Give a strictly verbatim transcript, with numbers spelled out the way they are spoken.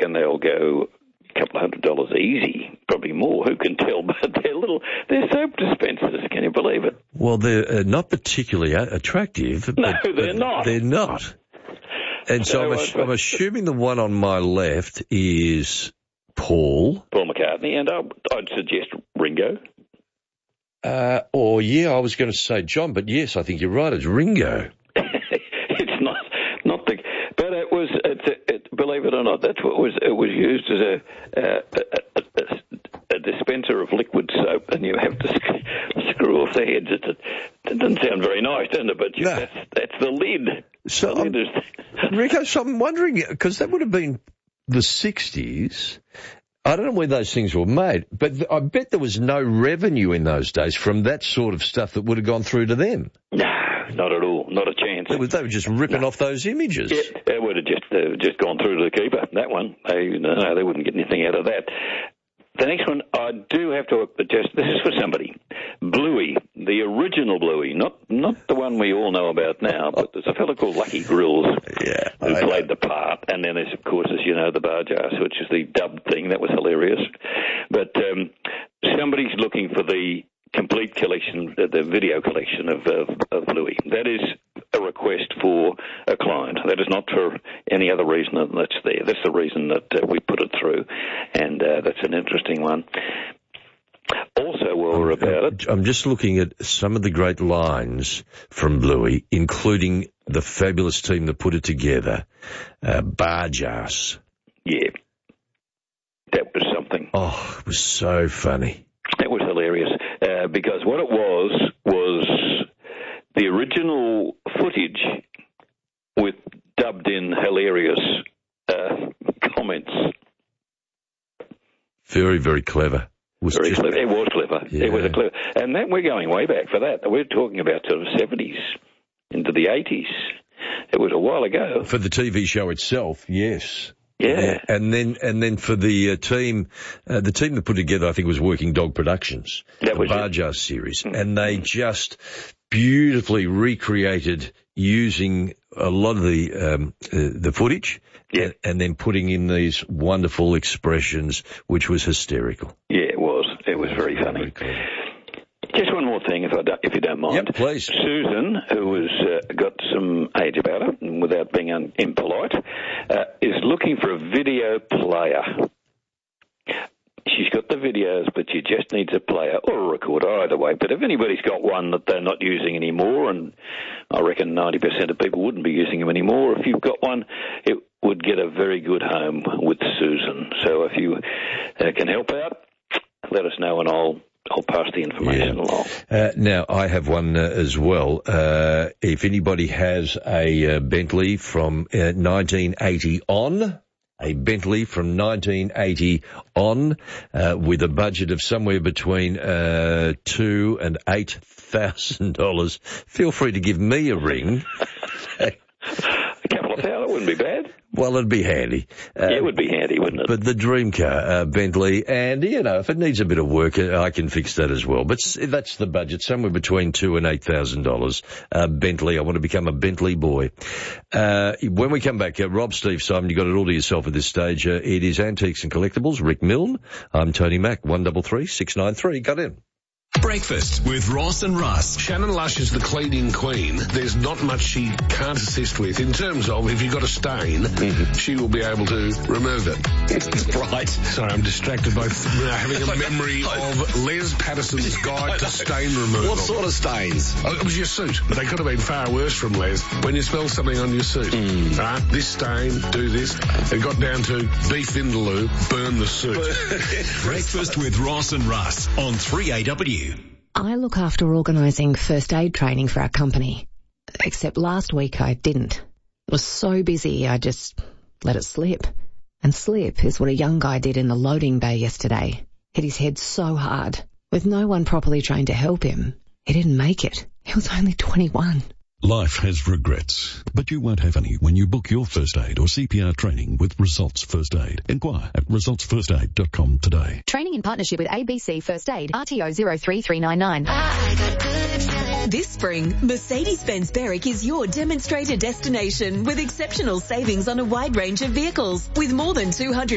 reckon they'll go a couple of hundred dollars easy, probably more, who can tell, but they're little, they're soap dispensers, can you believe it? Well, they're uh, not particularly attractive. No, but, they're but not. They're not. And so, so I'm, ass- I'm assuming the one on my left is Paul. Paul McCartney, and I'd, I'd suggest Ringo. Uh, or, yeah, I was going to say John, but yes, I think you're right, it's Ringo. It's not not the... But it was, it's a, it, believe it or not, that's what was it was used as a, a, a, a, a dispenser of liquid soap, and you have to sc- screw off the heads. It, it, it doesn't sound very nice, doesn't it? But you, no. that's, that's the lid. So, the lid I'm, is... Rico, so I'm wondering, because that would have been the sixties... I don't know where those things were made, but I bet there was no revenue in those days from that sort of stuff that would have gone through to them. No, not at all. Not a chance. They were, they were just ripping no. off those images. Yeah, they would have just uh, just gone through to the keeper, that one. They, no, they wouldn't get anything out of that. The next one, I do have to adjust. This is for somebody. Bluey, the original Bluey, not not the one we all know about now, but there's a fellow called Lucky Grills yeah, who I played know. the part. And then there's, of course, as you know, the Barjas, which is the dubbed thing. That was hilarious. But um, somebody's looking for the complete collection, uh, the video collection of, of, of Bluey. That is a request for a client. That is not for any other reason than that's there. That's the reason that uh, we put it through, and uh, that's an interesting one. Also, while we're about it... I'm just looking at some of the great lines from Bluey, including the fabulous team that put it together, uh, Barjas. Yeah. That was something. Oh, it was so funny. It was hilarious, uh, because what it was was the original footage with dubbed-in hilarious uh, comments. Very, very clever. Was very just, clever. It was clever. Yeah. It was a clever. And that, we're going way back for that. We're talking about sort of seventies into the eighties. It was a while ago. For the T V show itself, yes. Yeah. yeah. And then and then for the uh, team, uh, the team that put together, I think, was Working Dog Productions, that the was Barjas series. Mm-hmm. And they just beautifully recreated using a lot of the um, uh, the footage, yeah. and, and then putting in these wonderful expressions, which was hysterical. Yeah, it was. It was very funny. Very Just one more thing, if I don't, if you don't mind. Yep, please. Susan, who has uh, got some age about her, and without being un- impolite, uh, is looking for a video player. She's got the videos, but she just needs a player or a recorder, either way. But if anybody's got one that they're not using anymore, and I reckon ninety percent of people wouldn't be using them anymore, if you've got one, it would get a very good home with Susan. So if you uh, can help out, let us know, and I'll I'll pass the information yeah. along. Uh, now, I have one uh, as well. Uh, if anybody has a uh, Bentley from uh, nineteen eighty on, a Bentley from nineteen eighty on, uh, with a budget of somewhere between uh, two and eight thousand dollars, feel free to give me a ring. A couple of thousand wouldn't be bad. Well, it'd be handy. Uh, yeah, it would be handy, wouldn't it? But the dream car, uh, Bentley, and, you know, if it needs a bit of work, uh, I can fix that as well. But that's the budget, somewhere between two and eight thousand dollars. Uh, Bentley, I want to become a Bentley boy. Uh, when we come back, uh, Rob, Steve, Simon, you got it all to yourself at this stage. Uh, it is Antiques and Collectibles, Rick Milne. I'm Tony Mack, one double three six nine three. Got in. Breakfast with Ross and Russ. Shannon Lush is the cleaning queen. There's not much she can't assist with in terms of if you've got a stain, mm-hmm. she will be able to remove it. Right. Sorry, I'm distracted by f- having a memory of Les Patterson's Guide to Stain Removal. What sort of stains? Oh, it was your suit. They could have been far worse from Les. When you smell something on your suit, mm. right? This stain, do this. It got down to beef vindaloo, burn the suit. Breakfast with Ross and Russ on three A W. I look after organising first aid training for our company. Except last week I didn't. It was so busy I just let it slip. And slip is what a young guy did in the loading bay yesterday. Hit his head so hard. With no one properly trained to help him, he didn't make it. He was only twenty-one. Life has regrets, but you won't have any when you book your first aid or C P R training with Results First Aid. Inquire at results first aid dot com today. Training in partnership with A B C First Aid, R T O zero three three nine nine. This spring, Mercedes-Benz Berwick is your demonstrator destination with exceptional savings on a wide range of vehicles. With more than two hundred